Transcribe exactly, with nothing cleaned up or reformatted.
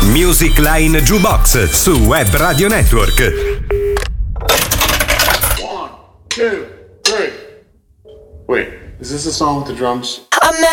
Music Line Jukebox su Web Radio Network. One, two, three. Wait, is this the song with the drums? I'm